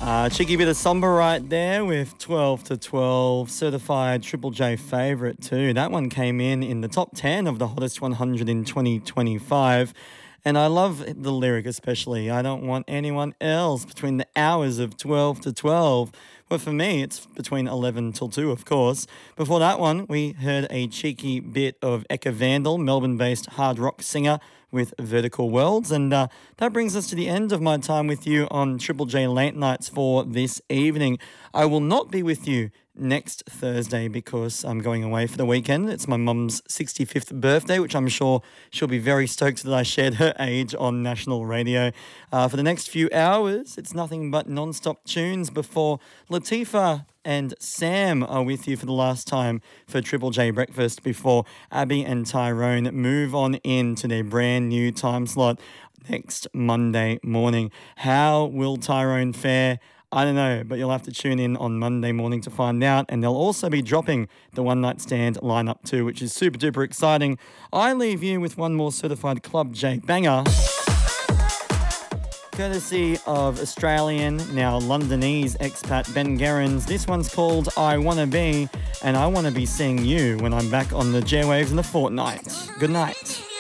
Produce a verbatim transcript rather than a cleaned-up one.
Uh, cheeky bit of somber right there with twelve to twelve, certified Triple J favourite too. That one came in in the top ten of the hottest one hundred in twenty twenty-five. And I love the lyric especially. I don't want anyone else between the hours of twelve to twelve. Well, for me, it's between eleven till two, of course. Before that one, we heard a cheeky bit of Eka Vandal, Melbourne-based hard rock singer with Vertical Worlds. And uh, that brings us to the end of my time with you on Triple J Late Nights for this evening. I will not be with you next Thursday because I'm going away for the weekend. It's my mum's sixty-fifth birthday, which I'm sure she'll be very stoked that I shared her age on national radio. Uh, for the next few hours, it's nothing but non-stop tunes before Latifah and Sam are with you for the last time for Triple J Breakfast before Abby and Tyrone move on into their brand new time slot next Monday morning. How will Tyrone fare? I don't know, but you'll have to tune in on Monday morning to find out. And they'll also be dropping the One Night Stand lineup too, which is super duper exciting. I leave you with one more certified Club J banger, courtesy of Australian, now Londonese expat Ben Gerrans. This one's called I Wanna Be, and I want to be seeing you when I'm back on the J-Waves in a fortnight. Good night.